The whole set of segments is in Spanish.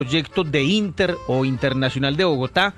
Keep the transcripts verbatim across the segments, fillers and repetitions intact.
proyecto de Inter o Internacional de Bogotá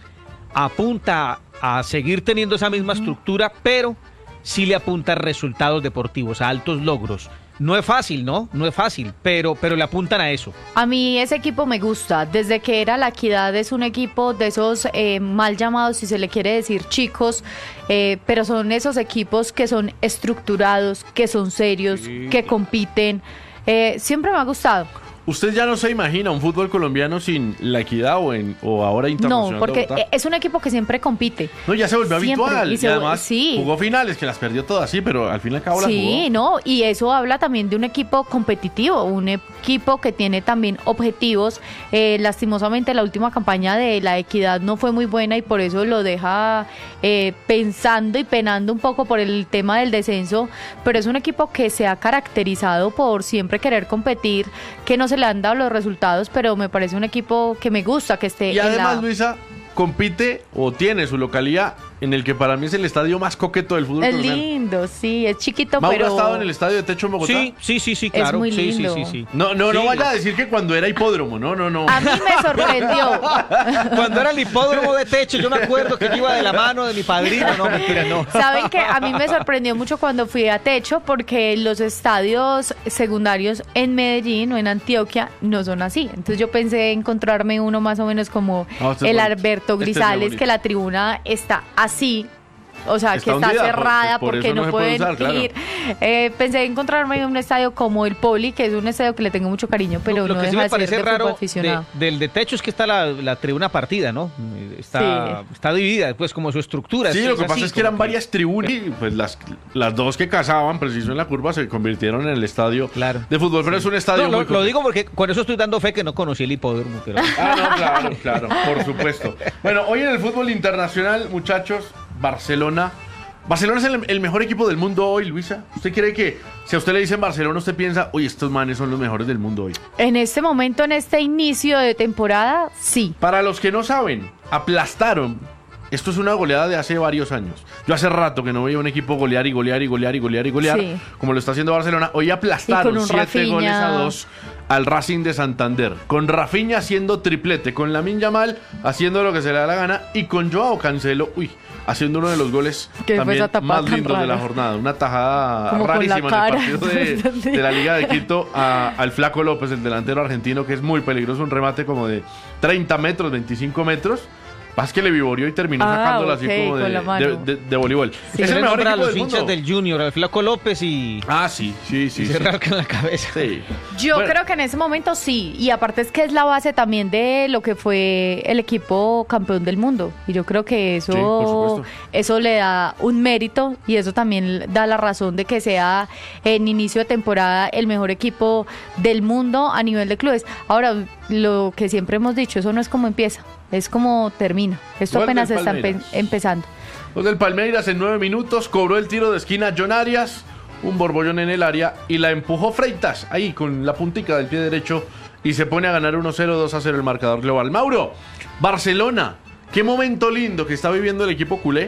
apunta a seguir teniendo esa misma estructura, pero sí le apunta a resultados deportivos, a altos logros. No es fácil, ¿no? No es fácil, pero, pero le apuntan a eso. A mí ese equipo me gusta. Desde que era La Equidad es un equipo de esos eh, mal llamados, si se le quiere decir, chicos, eh, pero son esos equipos que son estructurados, que son serios, sí, que compiten. Eh, siempre me ha gustado. ¿Usted ya no se imagina un fútbol colombiano sin La Equidad o, en, o ahora Internacional? No, porque de es un equipo que siempre compite. No, ya se volvió siempre habitual. Y, se, y además sí. jugó finales, que las perdió todas, sí, pero al fin y al cabo las sí, jugó. Sí, no, y eso habla también de un equipo competitivo, un equipo que tiene también objetivos. Eh, lastimosamente la última campaña de La Equidad no fue muy buena y por eso lo deja eh, pensando y penando un poco por el tema del descenso, pero es un equipo que se ha caracterizado por siempre querer competir, que no se le han dado los resultados, pero me parece un equipo que me gusta que esté. Y además, la... Luisa, compite o tiene su localidad en el que para mí es el estadio más coqueto del fútbol es colombiano. Es lindo, sí, es chiquito, ¿Mauro pero... ha estado en el estadio de techo en Bogotá? Sí, sí, sí, sí, claro. Es muy sí, lindo. Sí, sí, sí. No, no, sí. no vaya a decir que cuando era hipódromo, no, no, no. A mí me sorprendió. Cuando era el hipódromo de techo, yo me acuerdo que yo iba de la mano de mi padrino, no, mentira, no. Saben que a mí me sorprendió mucho cuando fui a techo, porque los estadios secundarios en Medellín o en Antioquia no son así. Entonces yo pensé encontrarme uno más o menos como oh, este el bonito. Alberto Grisales, este que la tribuna está así. O sea, está que está hundida, cerrada por, por porque no, no pueden puede usar, ir. claro. Eh, pensé encontrarme en un estadio como el Poli, que es un estadio que le tengo mucho cariño, pero lo, lo no que sí deja me de ser parece de raro fútbol aficionado. de, del de techo es que está la, la tribuna partida, ¿no? Está, sí. está dividida, pues, como su estructura. Sí, es, lo que es pasa así, es que eran que... varias tribunas y pues las, las dos que cazaban preciso en la curva se convirtieron en el estadio claro. de fútbol, pero sí. es un estadio no, muy lo, lo digo porque con eso estoy dando fe que no conocí el hipódromo. Pero... Ah, no, claro, claro, por supuesto. Bueno, hoy en el fútbol internacional, muchachos, Barcelona... Barcelona es el, el mejor equipo del mundo hoy, Luisa. ¿Usted cree que si a usted le dicen Barcelona, usted piensa, oye, estos manes son los mejores del mundo hoy? En este momento, en este inicio de temporada, sí. Para los que no saben, aplastaron. Esto es una goleada de hace varios años. Yo hace rato que no veía un equipo golear y golear y golear y golear y golear, sí. como lo está haciendo Barcelona. Hoy aplastaron siete Rafinha. goles a dos al Racing de Santander. Con Rafinha haciendo triplete, con Lamine Yamal haciendo lo que se le da la gana y con Joao Cancelo, uy, haciendo uno de los goles también más lindos de la jornada. Una tajada como rarísima en el partido de, de la Liga de Quito a, al Flaco López, el delantero argentino, que es muy peligroso. Un remate como de treinta metros, veinticinco metros. Más que le vivorió y terminó ah, sacándola okay, así como de, de, de, de voleibol. Sí. Es el mejor equipo los del hinchas mundo. Del Junior, el Flaco López y... Ah, sí, sí, sí. Y se sí. rascan la cabeza. Sí. Yo bueno. creo que en ese momento sí. Y aparte es que es la base también de lo que fue el equipo campeón del mundo. Y yo creo que eso, sí, eso le da un mérito y eso también da la razón de que sea en inicio de temporada el mejor equipo del mundo a nivel de clubes. Ahora, lo que siempre hemos dicho, eso no es como empieza. Es como termina. Esto Gol apenas está empe- empezando. Gol del Palmeiras en nueve minutos. Cobró el tiro de esquina John Arias. Un borbollón en el área. Y la empujó Freitas. Ahí con la puntica del pie derecho. Y se pone a ganar uno cero, dos a cero el marcador global. Mauro, Barcelona. Qué momento lindo que está viviendo el equipo culé.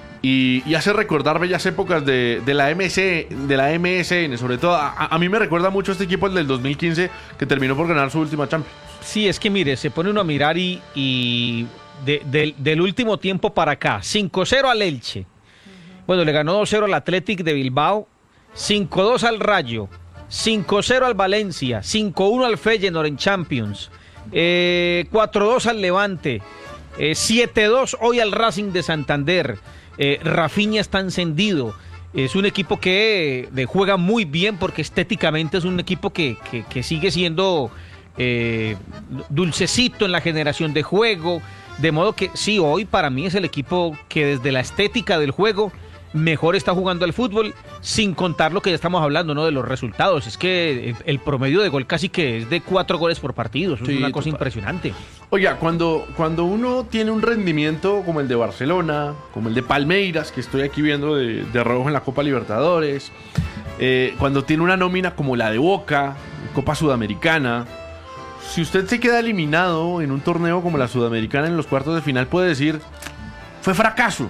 Y, y hace recordar bellas épocas de, de, la M C, de la M S N. Sobre todo, a, a mí me recuerda mucho este equipo, el del dos mil quince, que terminó por ganar su última Champions. Sí, es que mire, se pone uno a mirar y, y de, de, del último tiempo para acá, cinco cero al Elche, uh-huh. bueno, le ganó dos cero al Athletic de Bilbao, cinco dos al Rayo, cinco cero al Valencia, cinco uno al Feyenoord en Champions, eh, cuatro dos al Levante, eh, siete dos hoy al Racing de Santander, eh, Rafinha está encendido. Es un equipo que eh, juega muy bien porque estéticamente es un equipo que, que, que sigue siendo... Eh, dulcecito en la generación de juego, de modo que sí, hoy para mí es el equipo que desde la estética del juego mejor está jugando al fútbol, sin contar lo que ya estamos hablando, ¿no? De los resultados. Es que el, el promedio de gol casi que es de cuatro goles por partido. Eso sí, es una cosa total. impresionante. Oiga, cuando, cuando uno tiene un rendimiento como el de Barcelona, como el de Palmeiras, que estoy aquí viendo de, de rojo en la Copa Libertadores, eh, cuando tiene una nómina como la de Boca, Copa Sudamericana, si usted se queda eliminado en un torneo como la Sudamericana en los cuartos de final, puede decir, fue fracaso.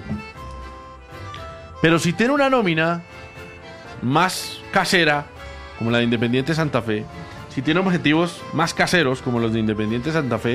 Pero si tiene una nómina más casera, como la de Independiente Santa Fe, si tiene objetivos más caseros, como los de Independiente Santa Fe,